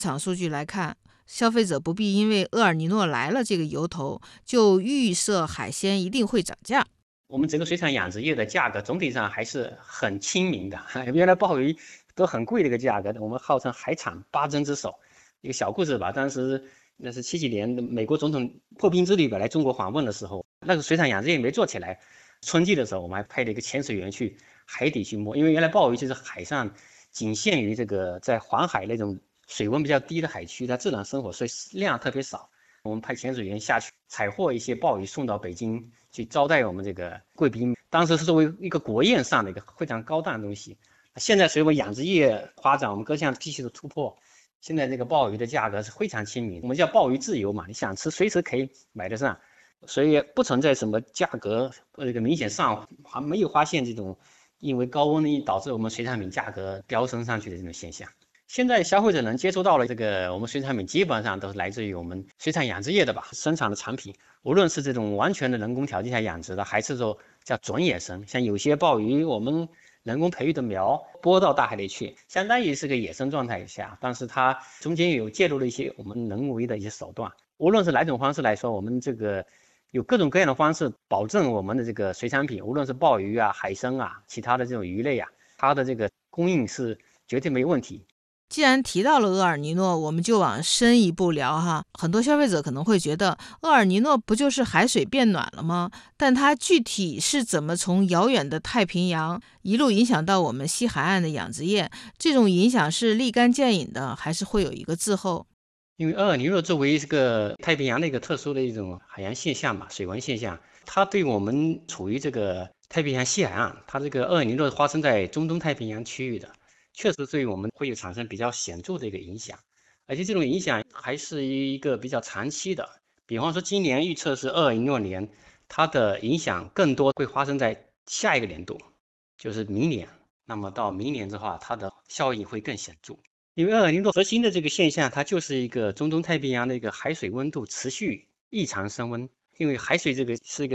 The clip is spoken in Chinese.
场数据来看，消费者不必因为厄尔尼诺来了这个由头，就预设海鲜一定会涨价。 我们整个水产养殖业的价格总体上还是很亲民的，原来鲍鱼都很贵的一个价格，我们号称海产八珍之首。一个小故事吧，当时那是70几年美国总统破冰之旅来中国访问的时候，那个水产养殖业没做起来，春季的时候我们还派了一个潜水员去海底去摸，因为原来鲍鱼就是海上仅限于这个在黄海那种水温比较低的海区，它自然生活，所以量特别少。我们派潜水员下去采获一些鲍鱼，送到北京去招待我们这个贵宾。当时是作为一个国宴上的一个非常高档的东西。现在随着养殖业发展，我们各项技术的突破，现在这个鲍鱼的价格是非常亲民，我们叫鲍鱼自由嘛，你想吃随时可以买得上，所以不存在什么价格这个明显上，还没有发现这种因为高温导致我们水产品价格飙升上去的这种现象。现在消费者能接触到了这个我们水产品，基本上都是来自于我们水产养殖业的吧，生产的产品，无论是这种完全的人工条件下养殖的，还是说叫准野生，像有些鲍鱼我们人工培育的苗播到大海里去，相当于是个野生状态下，但是它中间有介入了一些我们人为的一些手段。无论是哪种方式来说，我们这个有各种各样的方式保证我们的这个水产品，无论是鲍鱼啊、海参啊、其他的这种鱼类啊，它的这个供应是绝对没有问题。 既然提到了厄尔尼诺，我们就往深一步聊哈。很多消费者可能会觉得，厄尔尼诺不就是海水变暖了吗？但它具体是怎么从遥远的太平洋一路影响到我们西海岸的养殖业？这种影响是立竿见影的，还是会有一个滞后？ 因为厄尔尼诺作为这个太平洋的一个特殊的一种海洋现象嘛，水文现象，它对我们处于这个太平洋西海岸，它这个厄尔尼诺发生在中东太平洋区域的，确实对我们会有产生比较显著的一个影响，而且这种影响还是一个比较长期的。比方说，今年预测是2016年，它的影响更多会发生在下一个年度，就是明年。那么到明年的话，它的效应会更显著。因为厄尔尼诺核心的这个现象，它就是一个中东太平洋的一个海水温度持续异常升温。因为海水这个是一个